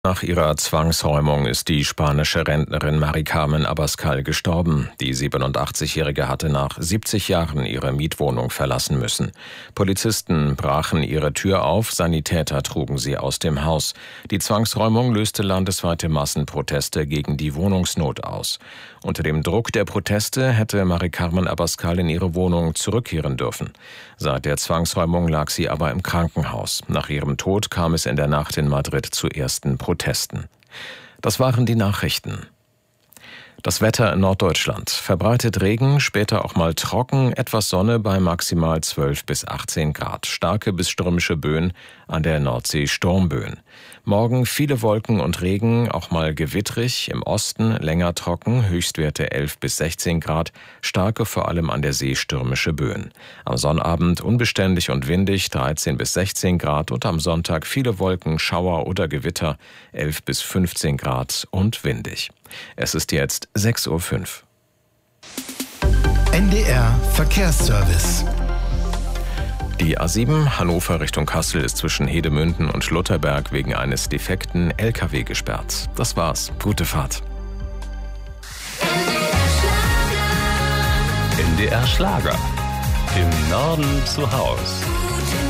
Nach ihrer Zwangsräumung ist die spanische Rentnerin Mari Carmen Abascal gestorben. Die 87-Jährige hatte nach 70 Jahren ihre Mietwohnung verlassen müssen. Polizisten brachen ihre Tür auf, Sanitäter trugen sie aus dem Haus. Die Zwangsräumung löste landesweite Massenproteste gegen die Wohnungsnot aus. Unter dem Druck der Proteste hätte Mari Carmen Abascal in ihre Wohnung zurückkehren dürfen. Seit der Zwangsräumung lag sie aber im Krankenhaus. Nach ihrem Tod kam es in der Nacht in Madrid zu ersten Protesten. Das waren die Nachrichten. Das Wetter in Norddeutschland. Verbreitet Regen, später auch mal trocken, etwas Sonne bei maximal 12 bis 18 Grad. Starke bis stürmische Böen, an der Nordsee Sturmböen. Morgen viele Wolken und Regen, auch mal gewittrig, im Osten länger trocken, Höchstwerte 11 bis 16 Grad, starke vor allem an der See stürmische Böen. Am Sonnabend unbeständig und windig, 13 bis 16 Grad und am Sonntag viele Wolken, Schauer oder Gewitter, 11 bis 15 Grad und windig. Es ist jetzt 6:05 Uhr. NDR Verkehrsservice. Die A7 Hannover Richtung Kassel ist zwischen Hedemünden und Schlutterberg wegen eines defekten LKW gesperrt. Das war's. Gute Fahrt. NDR Schlager. Im Norden zu Haus.